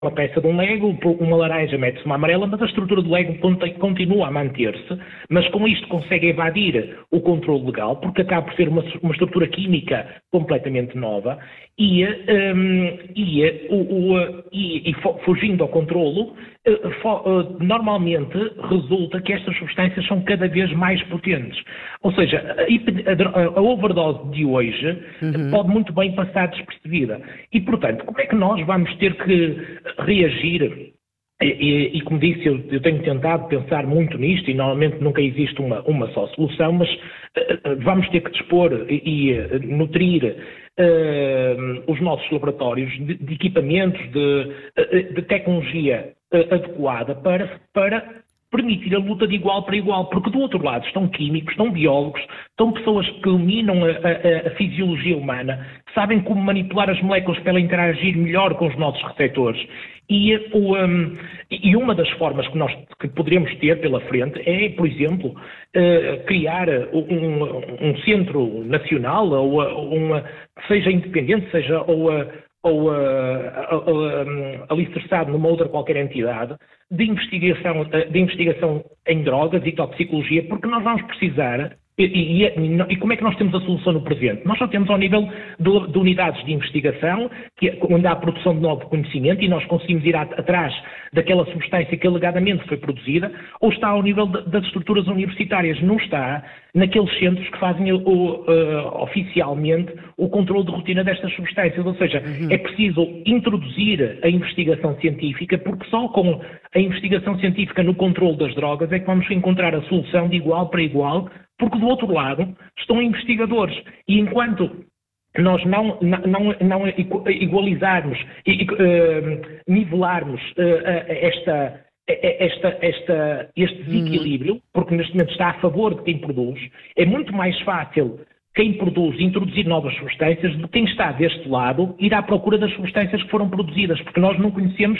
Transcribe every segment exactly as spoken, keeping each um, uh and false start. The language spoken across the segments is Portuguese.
uma peça de um Lego, uma laranja mete-se uma amarela, mas a estrutura do Lego continua a manter-se, mas com isto consegue evadir o controle legal, porque acaba por ser uma, uma estrutura química completamente nova, e, um, e, o, o, e, e fugindo ao controlo, normalmente resulta que estas substâncias são cada vez mais potentes. Ou seja, a, a overdose de hoje uhum. pode muito bem passar despercebida. E, portanto, como é que nós vamos ter que reagir? E, e, e como disse, eu, eu tenho tentado pensar muito nisto e normalmente nunca existe uma, uma só solução, mas uh, vamos ter que dispor e, e uh, nutrir uh, os nossos laboratórios de, de equipamentos, de, uh, de tecnologia uh, adequada para, para permitir a luta de igual para igual, porque do outro lado estão químicos, estão biólogos, estão pessoas que dominam a, a, a fisiologia humana, que sabem como manipular as moléculas para ela interagir melhor com os nossos receptores. E, o, um, e uma das formas que nós que poderemos ter pela frente é, por exemplo, uh, criar um, um centro nacional, ou uh, uma, que seja independente, seja ou, uh, ou uh, uh, uh, alicerçado numa outra qualquer entidade, de investigação, uh, de investigação em drogas e toxicologia, porque nós vamos precisar. E, e, e como é que nós temos a solução no presente? Nós só temos ao nível de, de unidades de investigação, que, onde há a produção de novo conhecimento e nós conseguimos ir a, atrás daquela substância que alegadamente foi produzida, ou está ao nível de, das estruturas universitárias, não está naqueles centros que fazem o, uh, oficialmente o controle de rotina destas substâncias. Ou seja, uhum. é preciso introduzir a investigação científica, porque só com a investigação científica no controle das drogas é que vamos encontrar a solução de igual para igual, porque do outro lado estão investigadores e enquanto nós não, não, não igualizarmos e uh, nivelarmos uh, esta, esta, esta, este desequilíbrio, porque neste momento está a favor de quem produz, é muito mais fácil quem produz introduzir novas substâncias do que quem está deste lado ir à procura das substâncias que foram produzidas, porque nós não conhecemos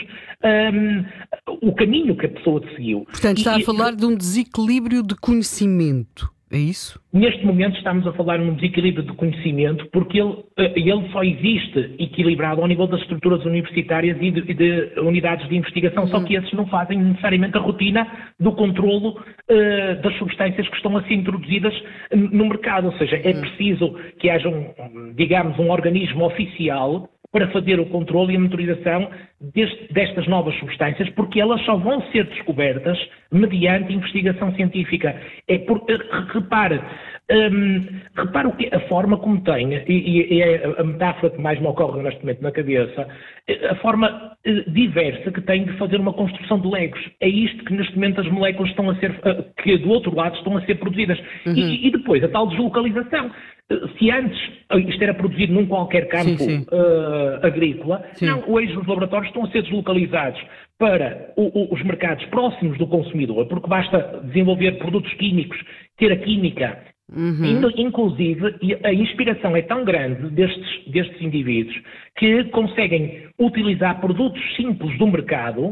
um, o caminho que a pessoa seguiu. Portanto, está e, a falar de um desequilíbrio de conhecimento. É isso? Neste momento estamos a falar num desequilíbrio de conhecimento porque ele, ele só existe equilibrado ao nível das estruturas universitárias e de, de unidades de investigação, uhum. só que esses não fazem necessariamente a rotina do controlo uh, das substâncias que estão a ser introduzidas no mercado. Ou seja, é preciso que haja, um, digamos, um organismo oficial para fazer o controle e a monitorização deste, destas novas substâncias, porque elas só vão ser descobertas mediante investigação científica. É por, repare, um, repare o que, a forma como tem, e, e é a metáfora que mais me ocorre neste momento na cabeça, a forma diversa que tem de fazer uma construção de legos. É isto que neste momento as moléculas estão a ser, que do outro lado estão a ser produzidas. Uhum. E, e depois a tal deslocalização. Se antes isto era produzido num qualquer campo sim, sim. Uh, agrícola, sim. não, hoje os laboratórios estão a ser deslocalizados para o, o, os mercados próximos do consumidor, porque basta desenvolver produtos químicos, ter a química, uhum. inclusive a inspiração é tão grande destes, destes indivíduos que conseguem utilizar produtos simples do mercado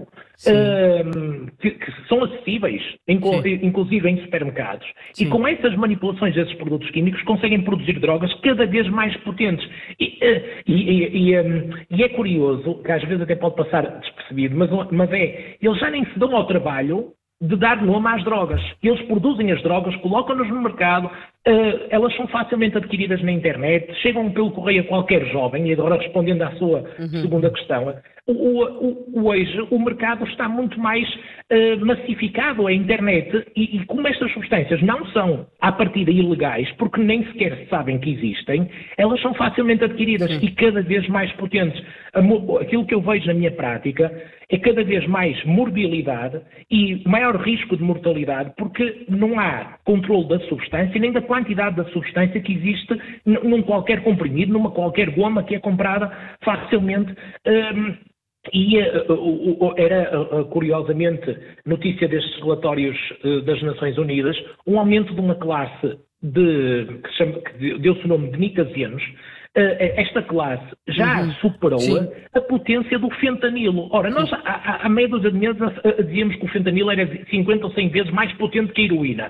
uh, que, que são acessíveis, inclu, inclusive em supermercados. Sim. E com essas manipulações desses produtos químicos conseguem produzir drogas cada vez mais potentes. E, uh, e, e, e, um, e é curioso, que às vezes até pode passar despercebido, mas, mas é, eles já nem se dão ao trabalho de dar nome às drogas. Eles produzem as drogas, colocam-nas no mercado, uh, elas são facilmente adquiridas na internet, chegam pelo correio a qualquer jovem, e agora respondendo à sua uhum. segunda questão, o, o, o, hoje o mercado está muito mais uh, massificado, a internet, e, e como estas substâncias não são, à partida, ilegais, porque nem sequer sabem que existem, elas são facilmente adquiridas Sim. e cada vez mais potentes. Aquilo que eu vejo na minha prática é cada vez mais morbilidade e maior risco de mortalidade, porque não há controle da substância nem da quantidade da substância que existe num qualquer comprimido, numa qualquer goma que é comprada facilmente. Um, e uh, uh, era, uh, curiosamente, notícia destes relatórios uh, das Nações Unidas, um aumento de uma classe de, que, chama, que deu-se o nome de nicasianos. Esta classe já uhum. superou Sim. a potência do fentanilo. Ora, nós há, há meia dúzia de meses dizíamos que o fentanilo era cinquenta ou cem vezes mais potente que a heroína.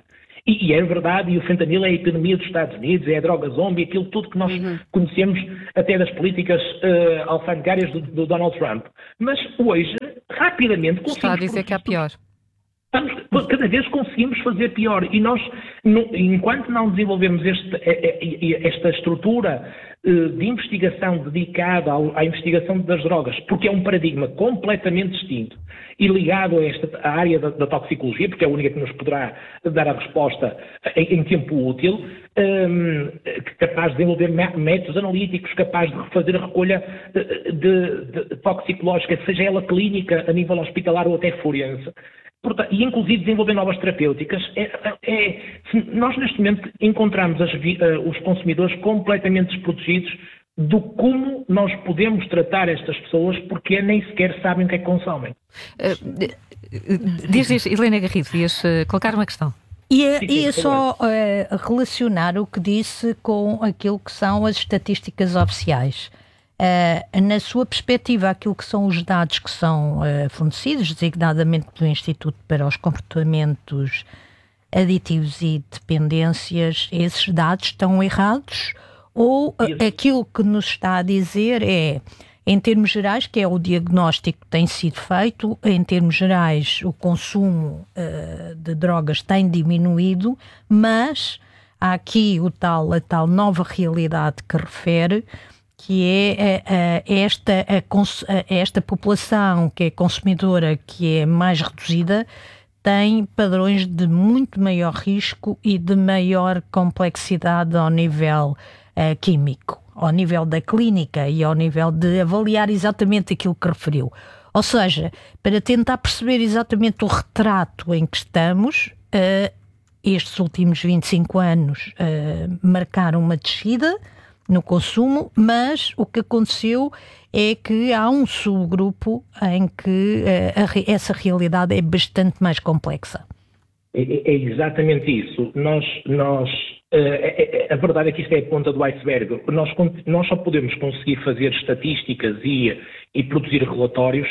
E, e é verdade, e o fentanil é a epidemia dos Estados Unidos, é a droga zombie, aquilo tudo que nós uhum. conhecemos até das políticas uh, alfandegárias do, do Donald Trump. Mas hoje, rapidamente... Está a dizer que é pior. Estamos, cada vez conseguimos fazer pior. E nós, no, enquanto não desenvolvemos este, esta estrutura de investigação dedicada à investigação das drogas, porque é um paradigma completamente distinto e ligado a esta à área da, da toxicologia, porque é a única que nos poderá dar a resposta em, em tempo útil, um, capaz de desenvolver métodos analíticos, capaz de fazer a recolha de, de, de toxicológica, seja ela clínica, a nível hospitalar ou até forense. Portanto, e inclusive desenvolver novas terapêuticas. É, é, nós neste momento encontramos as, uh, os consumidores completamente desprotegidos do como nós podemos tratar estas pessoas, porque nem sequer sabem o que é que consomem. Uh, diz, diz, Helena Garrido, ias uh, colocar uma questão. Ia, ia só uh, relacionar o que disse com aquilo que são as estatísticas oficiais. Uh, na sua perspectiva, aquilo que são os dados que são uh, fornecidos, designadamente pelo Instituto para os Comportamentos Aditivos e Dependências, esses dados estão errados? Ou uh, aquilo que nos está a dizer é, em termos gerais, que é o diagnóstico que tem sido feito, em termos gerais o consumo uh, de drogas tem diminuído, mas há aqui o tal, a tal nova realidade que refere, que é uh, uh, esta, uh, esta população que é consumidora, que é mais reduzida, tem padrões de muito maior risco e de maior complexidade ao nível uh, químico, ao nível da clínica e ao nível de avaliar exatamente aquilo que referiu. Ou seja, para tentar perceber exatamente o retrato em que estamos, uh, estes últimos vinte e cinco anos uh, marcaram uma descida no consumo, mas o que aconteceu é que há um subgrupo em que uh, a, essa realidade é bastante mais complexa. É, é exatamente isso. Nós, nós, uh, é, é, a verdade é que isto é a ponta do iceberg. Nós, nós só podemos conseguir fazer estatísticas e, e produzir relatórios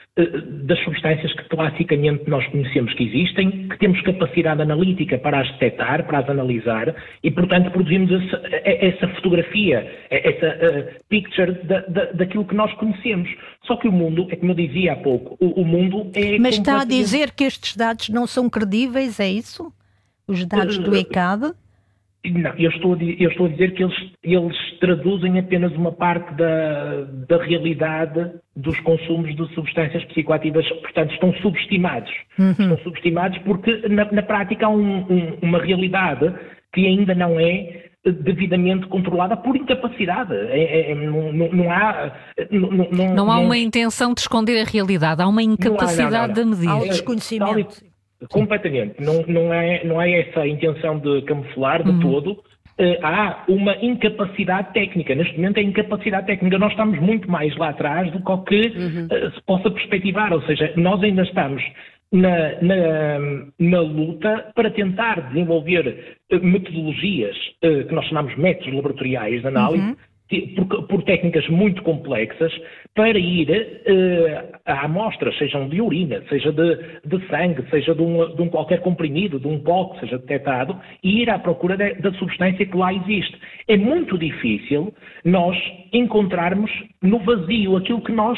das substâncias que classicamente nós conhecemos que existem, que temos capacidade analítica para as detectar, para as analisar e, portanto, produzimos essa, essa fotografia, essa uh, picture da, da, daquilo que nós conhecemos. Só que o mundo, é como eu dizia há pouco, o, o mundo é... Mas está a dizer que estes dados não são credíveis, é isso? Os dados do E C A D? Não, eu estou, a, eu estou a dizer que eles, eles traduzem apenas uma parte da, da realidade dos consumos de substâncias psicoativas, portanto estão subestimados. Uhum. Estão subestimados porque na, na prática há um, um, uma realidade que ainda não é devidamente controlada por incapacidade. É, é, não, não, não há... Não, não, não há não, uma intenção de esconder a realidade, há uma incapacidade de medir. Há um desconhecimento. Completamente. Não, não, é, não é essa a intenção de camuflar de uhum. todo. Uh, há uma incapacidade técnica. Neste momento é incapacidade técnica. Nós estamos muito mais lá atrás do que o que uhum. uh, se possa perspectivar. Ou seja, nós ainda estamos na, na, na luta para tentar desenvolver uh, metodologias uh, que nós chamamos métodos laboratoriais de análise, uhum. Por, por técnicas muito complexas, para ir uh, a amostras, sejam de urina, seja de, de sangue, seja de um, de um qualquer comprimido, de um pó que seja detectado, e ir à procura de, da substância que lá existe. É muito difícil nós encontrarmos no vazio aquilo que nós,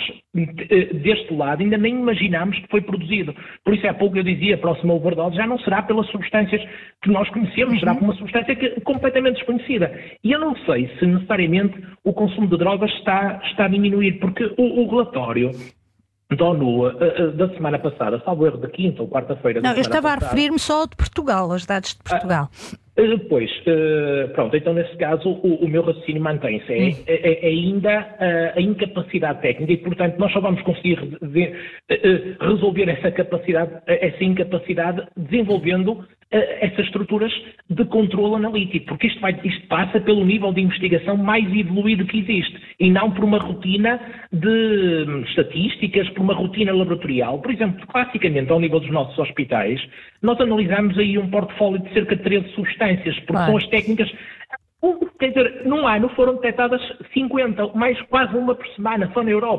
deste lado, ainda nem imaginámos que foi produzido. Por isso, há pouco eu dizia, a próxima overdose já não será pelas substâncias que nós conhecemos, uhum. será por uma substância que, completamente desconhecida. E eu não sei se necessariamente o consumo de drogas está, está a diminuir, porque o, o relatório da ONU uh, da semana passada, salvo erro, da quinta ou quarta-feira da Não, eu estava passada, a referir-me só de Portugal, aos dados de Portugal. Uh, uh, pois, uh, pronto, então nesse caso o, o meu raciocínio mantém-se. É, hum. é, é ainda uh, a incapacidade técnica e, portanto, nós só vamos conseguir de, uh, resolver essa capacidade, essa incapacidade desenvolvendo essas estruturas de controle analítico, porque isto, vai, isto passa pelo nível de investigação mais evoluído que existe, e não por uma rotina de estatísticas, por uma rotina laboratorial. Por exemplo, classicamente, ao nível dos nossos hospitais, nós analisamos aí um portfólio de cerca de treze substâncias, porque ah. são as técnicas... Quer dizer, num ano foram detectadas cinquenta, mais quase uma por semana, só na Europa.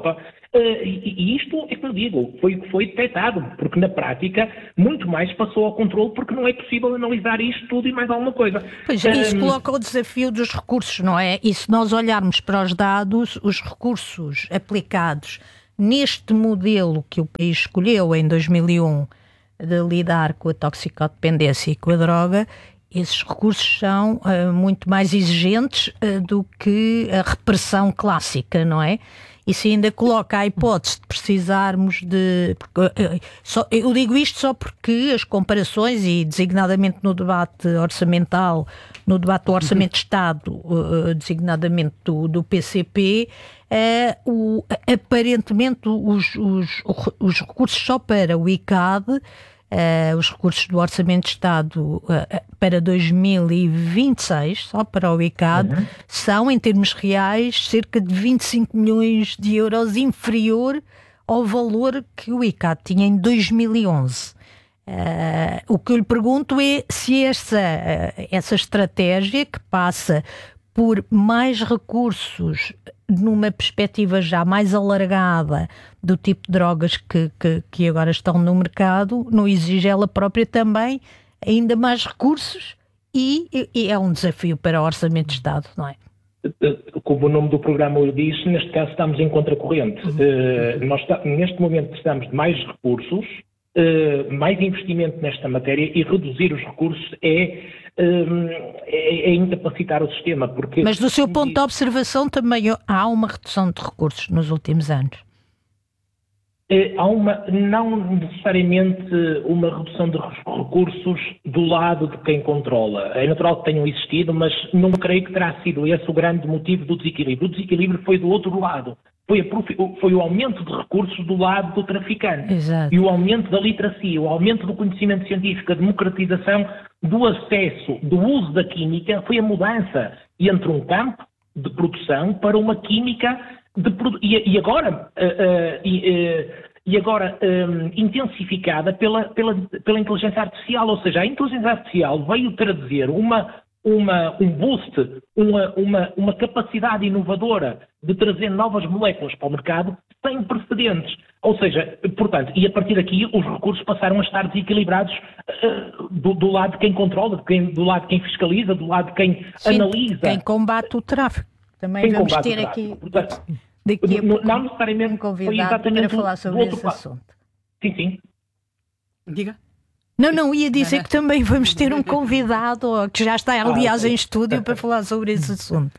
Uh, e, e isto é como digo, foi o que foi detectado, porque na prática muito mais passou ao controle, porque não é possível analisar isto tudo e mais alguma coisa. Pois, isso um, coloca o desafio dos recursos, não é? E se nós olharmos para os dados, os recursos aplicados neste modelo que o país escolheu em dois mil e um de lidar com a toxicodependência e com a droga, esses recursos são uh, muito mais exigentes uh, do que a repressão clássica, não é? Isso ainda coloca a hipótese de precisarmos de... Porque, uh, só, eu digo isto só porque as comparações, e designadamente no debate orçamental, no debate do Orçamento de Estado, uh, designadamente do, do P C P, uh, o, aparentemente os, os, os recursos só para o I C A D, Uh, os recursos do Orçamento de Estado uh, para dois mil e vinte e seis, só para o I C A D, uhum. são, em termos reais, cerca de vinte e cinco milhões de euros inferior ao valor que o I C A D tinha em dois mil e onze. Uh, o que eu lhe pergunto é se essa, uh, essa estratégia, que passa por mais recursos numa perspectiva já mais alargada do tipo de drogas que, que, que agora estão no mercado, não exige ela própria também ainda mais recursos e, e é um desafio para o Orçamento de Estado, não é? Como o nome do programa o diz, neste caso estamos em contracorrente. Uhum. Uh, nós está, neste momento precisamos de mais recursos, uh, mais investimento nesta matéria, e reduzir os recursos é É, é incapacitar o sistema. Porque, mas do seu ponto de observação também há uma redução de recursos nos últimos anos? Há uma, não necessariamente uma redução de recursos do lado de quem controla. É natural que tenham existido, mas não creio que terá sido esse o grande motivo do desequilíbrio. O desequilíbrio foi do outro lado. Foi, a, foi o aumento de recursos do lado do traficante. Exato. E o aumento da literacia, o aumento do conhecimento científico, a democratização do acesso, do uso da química, foi a mudança entre um campo de produção para uma química de produ- e, e agora, uh, uh, e, uh, e agora um, intensificada pela, pela, pela inteligência artificial. Ou seja, a inteligência artificial veio trazer uma, uma, um boost, uma, uma, uma capacidade inovadora de trazer novas moléculas para o mercado sem precedentes. Ou seja, portanto, e a partir daqui os recursos passaram a estar desequilibrados uh, do, do lado de quem controla, de quem, do lado de quem fiscaliza, do lado de quem Sim, analisa. Quem combate o tráfico. Também quem vamos ter aqui portanto, daqui a não, pouco não necessariamente um convidado para falar sobre esse lado. assunto. Sim, sim. Diga. Não, não, ia dizer que também vamos ter um convidado que já está, aliás, ah, em estúdio para falar sobre esse assunto.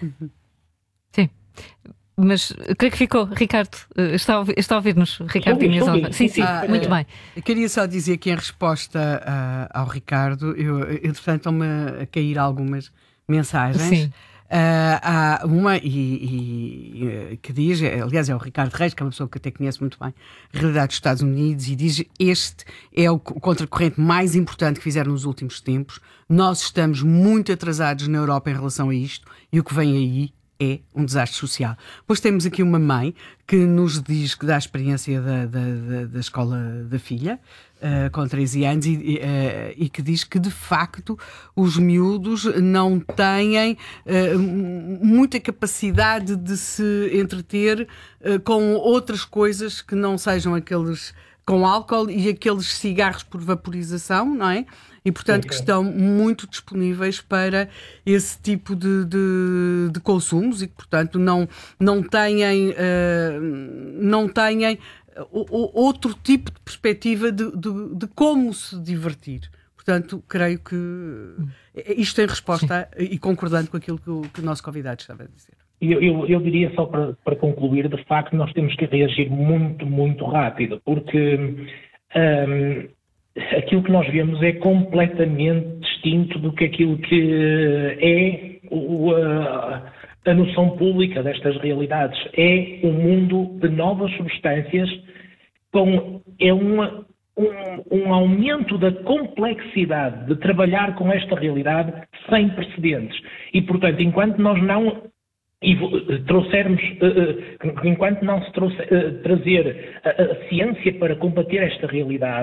Sim. Mas creio que ficou, Ricardo, está a ouvir, está a ouvir-nos, Ricardo Inês Alva. Sim, sim, ah, muito é, bem. Eu queria só dizer que em resposta uh, ao Ricardo, eu, entretanto, estão-me a cair algumas mensagens. Sim. Uh, há uma e, e, que diz, aliás é o Ricardo Reis, que é uma pessoa que até conhece muito bem a realidade dos Estados Unidos, e diz: este é o contracorrente mais importante que fizeram nos últimos tempos. Nós estamos muito atrasados na Europa em relação a isto, e o que vem aí é um desastre social. Depois temos aqui uma mãe que nos diz que dá a experiência da, da, da, da escola da filha, uh, com treze anos, e, uh, e que diz que, de facto, os miúdos não têm uh, muita capacidade de se entreter uh, com outras coisas que não sejam aqueles com álcool e aqueles cigarros por vaporização, não é? E, portanto, okay. que estão muito disponíveis para esse tipo de, de, de consumos e que, portanto, não, não têm, uh, não têm outro tipo de perspectiva de, de, de como se divertir. Portanto, creio que isto tem resposta Sim. e concordando com aquilo que o, que o nosso convidado estava a dizer. Eu, eu, eu diria só para, para concluir, de facto, nós temos que reagir muito, muito rápido, porque um, aquilo que nós vemos é completamente distinto do que aquilo que é o, a, a noção pública destas realidades. É um mundo de novas substâncias, com, é uma, um, um aumento da complexidade de trabalhar com esta realidade sem precedentes. E, portanto, enquanto nós não E trouxermos, enquanto não se trouxe, trazer a, a ciência para combater esta realidade,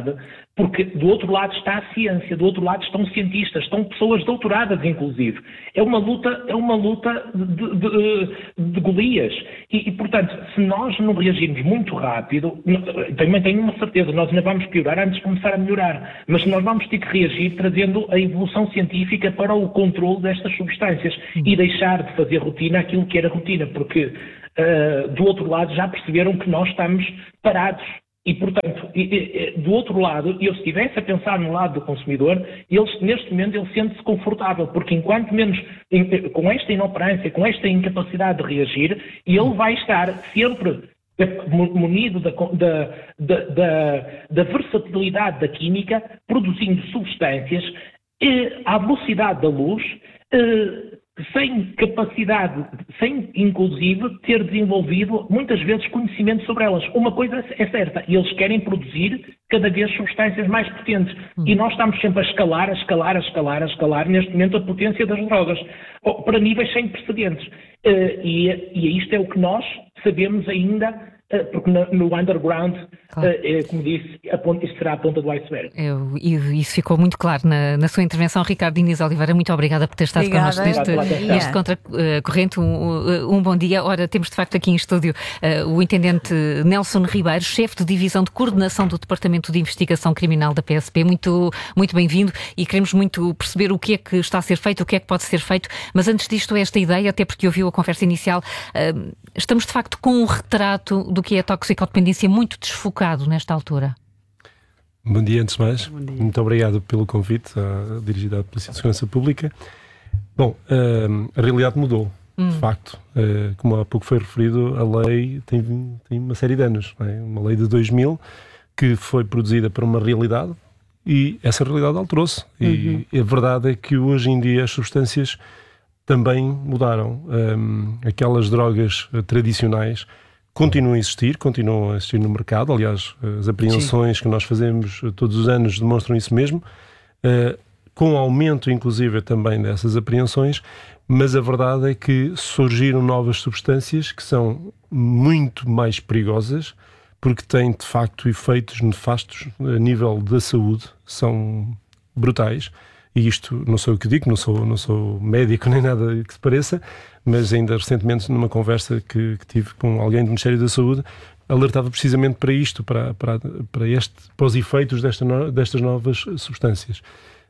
Porque do outro lado está a ciência, do outro lado estão cientistas, estão pessoas doutoradas, inclusive. É uma luta, é uma luta de, de, de Golias. E, e, portanto, se nós não reagirmos muito rápido, também tenho uma certeza, nós ainda vamos piorar antes de começar a melhorar. Mas nós vamos ter que reagir trazendo a evolução científica para o controle destas substâncias e deixar de fazer rotina aquilo que era rotina, porque uh, do outro lado já perceberam que nós estamos parados. E, portanto, do outro lado, eu se estivesse a pensar no lado do consumidor, ele, neste momento ele sente-se confortável, porque enquanto menos, com esta inoperância, com esta incapacidade de reagir, ele vai estar sempre munido da, da, da, da, da versatilidade da química, produzindo substâncias eh, à velocidade da luz, eh, sem capacidade, sem inclusive ter desenvolvido muitas vezes conhecimento sobre elas. Uma coisa é certa, eles querem produzir cada vez substâncias mais potentes hum. e nós estamos sempre a escalar, a escalar, a escalar, a escalar neste momento a potência das drogas, para níveis sem precedentes. E, e isto é o que nós sabemos ainda, porque no underground, claro. é, como disse, a ponta, isto será a ponta do iceberg. Eu, isso ficou muito claro na, na sua intervenção. Ricardo Diniz Oliveira, muito obrigada por ter estado obrigada. connosco neste, neste Contracorrente. Um, um bom dia. Ora, temos de facto aqui em estúdio uh, o intendente Nelson Ribeiro, chefe de divisão de coordenação do Departamento de Investigação Criminal da P S P. Muito, muito bem-vindo e queremos muito perceber o que é que está a ser feito, o que é que pode ser feito. Mas antes disto, esta ideia, até porque ouviu a conversa inicial, uh, estamos de facto com um retrato do que é a toxicodependência muito desfocado nesta altura. Bom dia, antes de mais. Muito obrigado pelo convite uh, dirigido à Polícia de Segurança Pública. Bom, uh, a realidade mudou, hum. de facto. Uh, como há pouco foi referido, a lei tem, tem uma série de anos. Não é? Uma lei de dois mil que foi produzida para uma realidade e essa realidade alterou-se. Uhum. E a verdade é que hoje em dia as substâncias também mudaram. Um, aquelas drogas uh, tradicionais continuam a existir, continuam a existir no mercado. Aliás, as apreensões Sim. que nós fazemos todos os anos demonstram isso mesmo, uh, com aumento inclusive também dessas apreensões, mas a verdade é que surgiram novas substâncias que são muito mais perigosas, porque têm de facto efeitos nefastos a nível da saúde, são brutais. E isto não sou eu que digo, não sou, não sou médico nem nada que se pareça, mas ainda recentemente numa conversa que, que tive com alguém do Ministério da Saúde, alertava precisamente para isto, para, para, para, este, para os efeitos desta no, destas novas substâncias.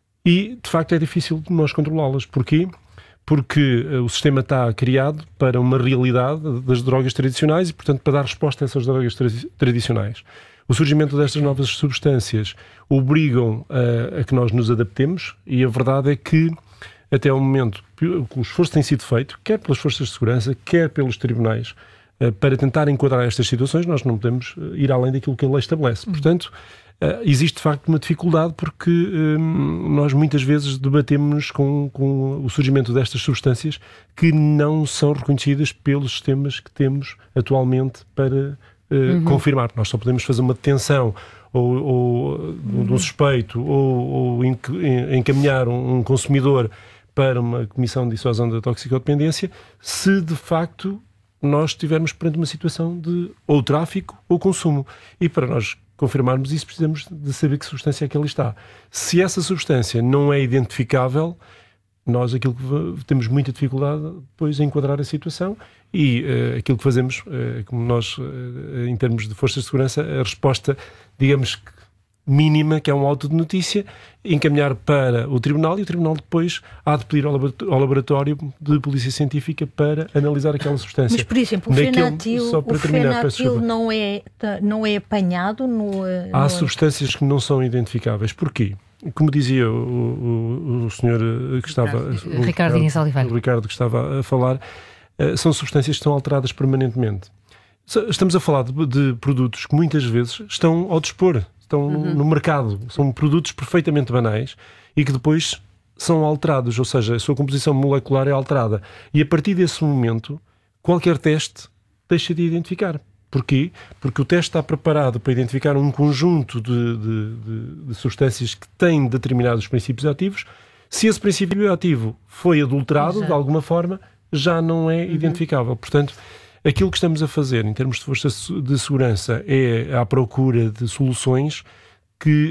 E, de facto, é difícil nós controlá-las. Porquê? Porque o sistema está criado para uma realidade das drogas tradicionais e, portanto, para dar resposta a essas drogas tra- tradicionais. O surgimento destas novas substâncias obrigam a, a que nós nos adaptemos e a verdade é que, até ao momento, o esforço tem sido feito, quer pelas forças de segurança, quer pelos tribunais, para tentar enquadrar estas situações. Nós não podemos ir além daquilo que a lei estabelece. Portanto, existe de facto uma dificuldade porque hum, nós muitas vezes debatemos com, com o surgimento destas substâncias que não são reconhecidas pelos sistemas que temos atualmente para uh, uhum. confirmar. Nós só podemos fazer uma detenção ou, ou uhum. de um suspeito ou, ou encaminhar um, um consumidor para uma comissão de dissuasão da toxicodependência se de facto nós estivermos perante uma situação de ou tráfico ou consumo. E para nós confirmarmos isso, precisamos de saber que substância é que ali está. Se essa substância não é identificável, nós aquilo que temos muita dificuldade depois em enquadrar a situação e uh, aquilo que fazemos, uh, como nós, uh, em termos de forças de segurança, a resposta, digamos que mínima, que é um auto de notícia, encaminhar para o tribunal e o tribunal depois há de pedir ao laboratório de polícia científica para analisar aquela substância. Mas, por exemplo, o fenatil, o terminar, fenatil não, é, não é apanhado no... Há no... substâncias que não são identificáveis. Porquê? Como dizia o, o, o senhor que estava... O Ricardo Diniz Oliveira. O Ricardo que estava a falar, são substâncias que estão alteradas permanentemente. Estamos a falar de, de produtos que muitas vezes estão ao dispor, estão uhum. no mercado, são produtos perfeitamente banais e que depois são alterados, ou seja, a sua composição molecular é alterada. E a partir desse momento, qualquer teste deixa de identificar. Porquê? Porque o teste está preparado para identificar um conjunto de, de, de, de substâncias que têm determinados princípios ativos. Se esse princípio ativo foi adulterado, Exato. de alguma forma, já não é uhum. identificável. Portanto, aquilo que estamos a fazer em termos de força de segurança é à procura de soluções que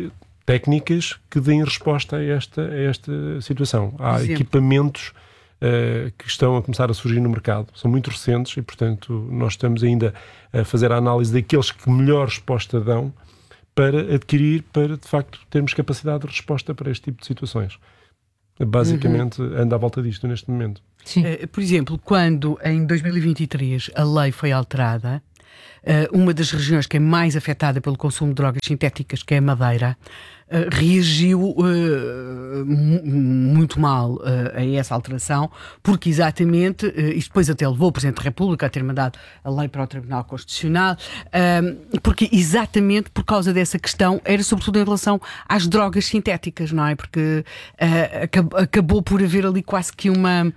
técnicas que deem resposta a esta, a esta situação. Há Exemplo. equipamentos uh, que estão a começar a surgir no mercado, são muito recentes e, portanto, nós estamos ainda a fazer a análise daqueles que melhor resposta dão para adquirir, para, de facto, termos capacidade de resposta para este tipo de situações. Basicamente, uhum. anda à volta disto neste momento. Sim. Uh, por exemplo, quando em dois mil e vinte e três a lei foi alterada, uh, uma das regiões que é mais afetada pelo consumo de drogas sintéticas, que é a Madeira, uh, reagiu uh, muito mal uh, a essa alteração, porque exatamente, uh, isto depois até levou o Presidente da República a ter mandado a lei para o Tribunal Constitucional, uh, porque exatamente por causa dessa questão, era sobretudo em relação às drogas sintéticas, não é? Porque uh, acab- acabou por haver ali quase que uma...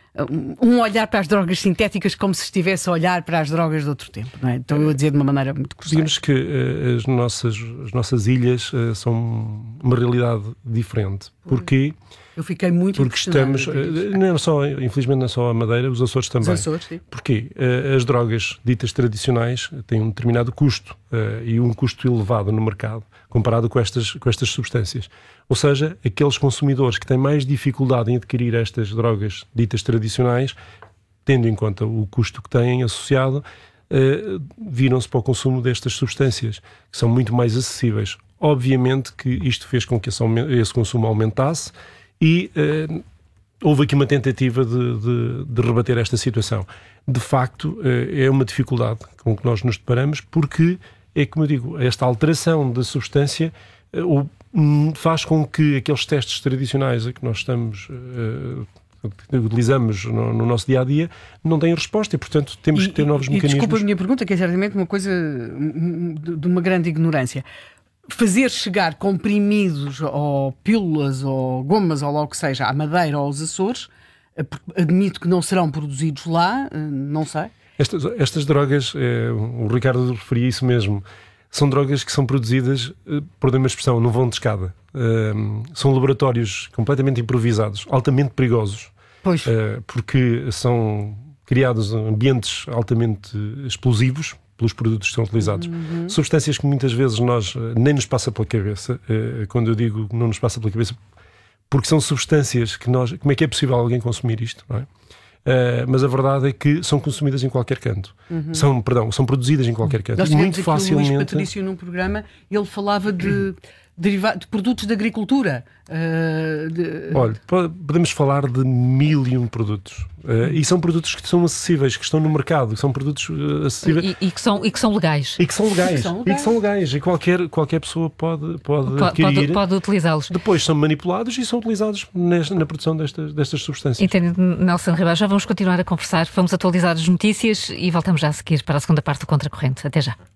um olhar para as drogas sintéticas como se estivesse a olhar para as drogas de outro tempo, não é? Estou eu a dizer de uma maneira muito grosseira. Digamos que uh, as, nossas, as nossas ilhas uh, são uma realidade diferente. Porquê? Eu fiquei muito Porque estamos, uh, não só, infelizmente não é só a Madeira, os Açores também. Os Açores, sim. Porquê? Uh, as drogas ditas tradicionais têm um determinado custo uh, e um custo elevado no mercado comparado com estas, com estas substâncias. Ou seja, aqueles consumidores que têm mais dificuldade em adquirir estas drogas ditas tradicionais, tendo em conta o custo que têm associado, uh, viram-se para o consumo destas substâncias, que são muito mais acessíveis. Obviamente que isto fez com que esse, esse consumo aumentasse e uh, houve aqui uma tentativa de, de, de rebater esta situação. De facto, uh, é uma dificuldade com que nós nos deparamos, porque é, como eu digo, esta alteração da substância uh, faz com que aqueles testes tradicionais a que nós estamos, uh, utilizamos no, no nosso dia-a-dia, não têm resposta e, portanto, temos e, que ter novos e, mecanismos. Desculpa a minha pergunta, que é certamente uma coisa de uma grande ignorância. Fazer chegar comprimidos ou pílulas ou gomas ou lá o que seja à Madeira ou aos Açores, admito que não serão produzidos lá, não sei. Estas, estas drogas, é, o Ricardo referia isso mesmo, são drogas que são produzidas, por uma expressão, não vão de escada. Uh, são laboratórios completamente improvisados, altamente perigosos, pois. Uh, porque são criados ambientes altamente explosivos pelos produtos que são utilizados. Uhum. Substâncias que muitas vezes nós nem nos passa pela cabeça, uh, quando eu digo não nos passa pela cabeça, porque são substâncias que nós... Como é que é possível alguém consumir isto, não é? Uh, mas a verdade é que são consumidas em qualquer canto. Uhum. São, perdão, são produzidas em qualquer canto. Nós e muito facilmente. O Luís Patrício, num programa, ele falava de, deriva- de produtos de agricultura. Uh, de... Olha, podemos falar de mil e um produtos. Uh, e são produtos que são acessíveis, que estão no mercado, que são produtos uh, acessíveis. E, e, que são, e que são legais. E que são legais. E que são legais. E, que são legais. E qualquer, qualquer pessoa pode, pode, pode adquirir. Pode, pode utilizá-los. Depois são manipulados e são utilizados nesta, na produção destas, destas substâncias. Entende, Nelson Ribeiro, já vamos continuar a conversar, vamos atualizar as notícias e voltamos já a seguir para a segunda parte do Contracorrente. Até já.